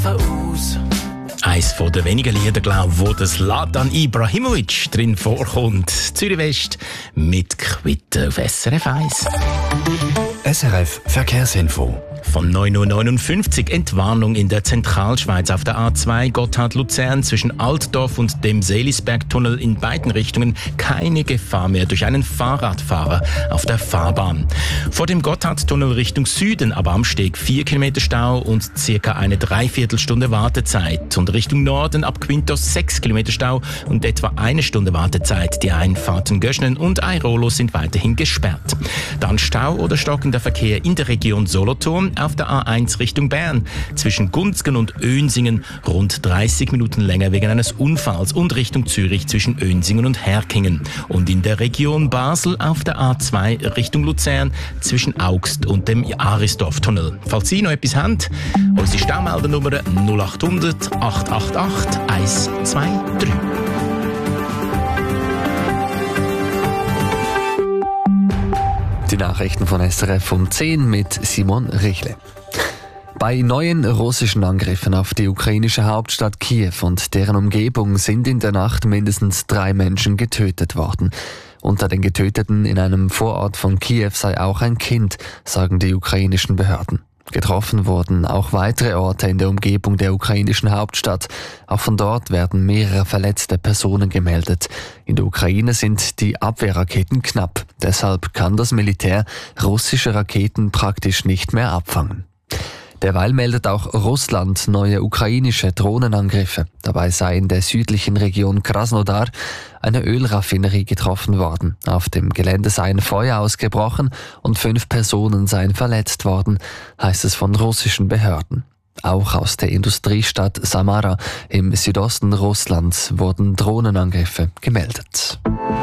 aus. Eines der wenigen Lieder, glaube ich, wo das Zlatan Ibrahimovic drin vorkommt. Zürich West mit Quitte auf SRF 1. SRF Verkehrsinfo. Von 9.59 Uhr Entwarnung in der Zentralschweiz auf der A2 Gotthard-Luzern zwischen Altdorf und dem Seelisbergtunnel in beiden Richtungen keine Gefahr mehr durch einen Fahrradfahrer auf der Fahrbahn. Vor dem Gotthardtunnel Richtung Süden aber am Steg 4 Kilometer Stau und circa eine Dreiviertelstunde Wartezeit. Und Richtung Norden ab Quintos 6 Kilometer Stau und etwa eine Stunde Wartezeit. Die Einfahrten Göschnen und Airolo sind weiterhin gesperrt. Dann Stau oder stockender Verkehr in der Region Solothurn auf der A1 Richtung Bern. Zwischen Gunzgen und Önsingen rund 30 Minuten länger wegen eines Unfalls und Richtung Zürich zwischen Önsingen und Herkingen. Und in der Region Basel auf der A2 Richtung Luzern zwischen Augst und dem Arisdorf-Tunnel. Falls Sie noch etwas haben, unsere Staumeldernummer 0800 888 123. Die Nachrichten von SRF um 10 mit Simon Richle. Bei neuen russischen Angriffen auf die ukrainische Hauptstadt Kiew und deren Umgebung sind in der Nacht mindestens 3 Menschen getötet worden. Unter den Getöteten in einem Vorort von Kiew sei auch ein Kind, sagen die ukrainischen Behörden. Getroffen wurden auch weitere Orte in der Umgebung der ukrainischen Hauptstadt. Auch von dort werden mehrere verletzte Personen gemeldet. In der Ukraine sind die Abwehrraketen knapp. Deshalb kann das Militär russische Raketen praktisch nicht mehr abfangen. Derweil meldet auch Russland neue ukrainische Drohnenangriffe. Dabei sei in der südlichen Region Krasnodar eine Ölraffinerie getroffen worden. Auf dem Gelände sei ein Feuer ausgebrochen und 5 Personen seien verletzt worden, heißt es von russischen Behörden. Auch aus der Industriestadt Samara im Südosten Russlands wurden Drohnenangriffe gemeldet.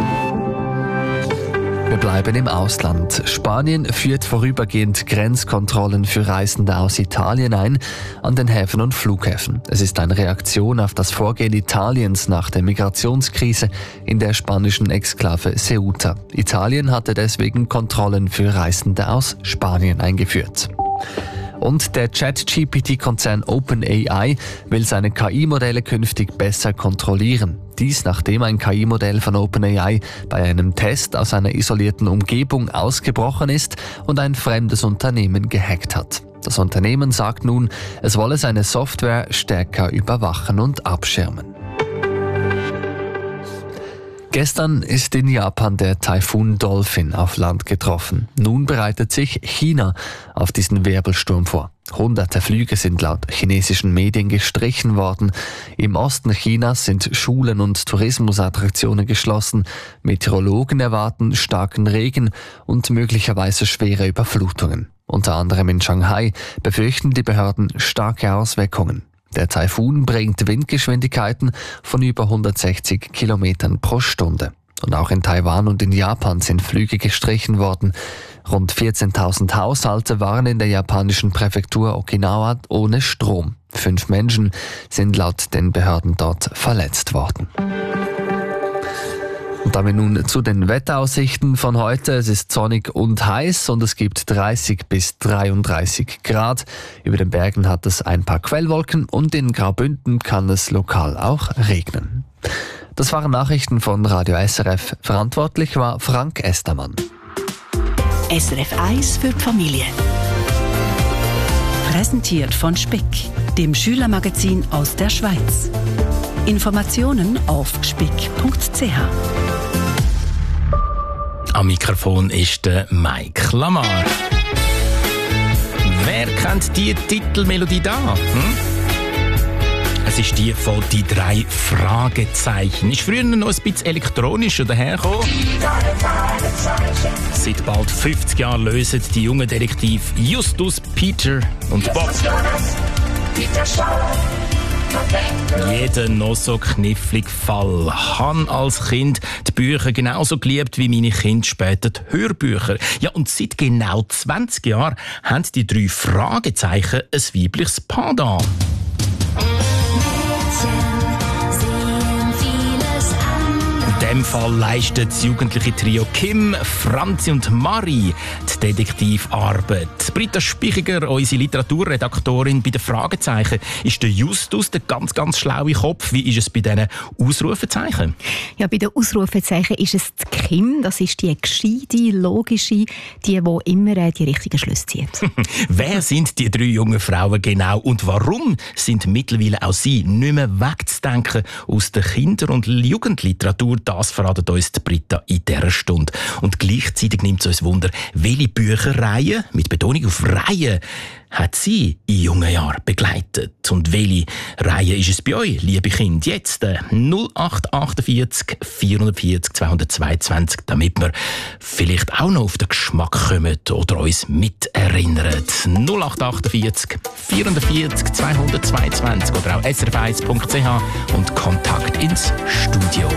Wir bleiben im Ausland. Spanien führt vorübergehend Grenzkontrollen für Reisende aus Italien ein an den Häfen und Flughäfen. Es ist eine Reaktion auf das Vorgehen Italiens nach der Migrationskrise in der spanischen Exklave Ceuta. Italien hatte deswegen Kontrollen für Reisende aus Spanien eingeführt. Und der ChatGPT-Konzern OpenAI will seine KI-Modelle künftig besser kontrollieren. Dies nachdem ein KI-Modell von OpenAI bei einem Test aus einer isolierten Umgebung ausgebrochen ist und ein fremdes Unternehmen gehackt hat. Das Unternehmen sagt nun, es wolle seine Software stärker überwachen und abschirmen. Gestern ist in Japan der Taifun Dolphin auf Land getroffen. Nun bereitet sich China auf diesen Wirbelsturm vor. Hunderte Flüge sind laut chinesischen Medien gestrichen worden. Im Osten Chinas sind Schulen und Tourismusattraktionen geschlossen. Meteorologen erwarten starken Regen und möglicherweise schwere Überflutungen. Unter anderem in Shanghai befürchten die Behörden starke Auswirkungen. Der Taifun bringt Windgeschwindigkeiten von über 160 Kilometern pro Stunde. Und auch in Taiwan und in Japan sind Flüge gestrichen worden. Rund 14.000 Haushalte waren in der japanischen Präfektur Okinawa ohne Strom. 5 Menschen sind laut den Behörden dort verletzt worden. Und damit nun zu den Wetteraussichten von heute. Es ist sonnig und heiß und es gibt 30 bis 33 Grad. Über den Bergen hat es ein paar Quellwolken und in Graubünden kann es lokal auch regnen. Das waren Nachrichten von Radio SRF. Verantwortlich war Frank Estermann. SRF 1 für die Familie. Präsentiert von Speck, dem Schülermagazin aus der Schweiz. Informationen auf speck.ch. Am Mikrofon ist der Mike Lamar. Wer kennt die Titelmelodie da? Es ist die von «Die 3 Fragezeichen». Ist früher noch ein bisschen elektronischer dahergekommen. Seit bald 50 Jahren lösen die jungen Detektiv Justus, Peter und Bob jeden noch so kniffligen Fall. Han als Kind die Bücher genauso geliebt wie meine Kinder später die Hörbücher. Ja, und seit genau 20 Jahren haben die 3 Fragezeichen ein weibliches Pendant. dem Fall leistet das jugendliche Trio Kim, Franzi und Marie die Detektivarbeit. Britta Spichiger, unsere Literaturredaktorin bei den Fragezeichen, ist der Justus der ganz, ganz schlaue Kopf. Wie ist es bei diesen Ausrufezeichen? Ja, bei den Ausrufezeichen ist es die Kim, das ist die gescheite, logische, die immer die richtigen Schlüsse zieht. Wer sind die 3 jungen Frauen genau und warum sind mittlerweile auch sie nicht mehr wegzudenken aus der Kinder- und Jugendliteratur? Das verratet uns die Britta in dieser Stunde. Und gleichzeitig nimmt es uns Wunder, welche Bücherreihen, mit Betonung auf Reihen, hat sie in jungen Jahren begleitet? Und welche Reihe ist es bei euch, liebe Kinder? Jetzt 0848 440 222, damit wir vielleicht auch noch auf den Geschmack kommen oder uns miterinnern. 0848 440 222 oder auch srf1.ch und Kontakt ins Studio.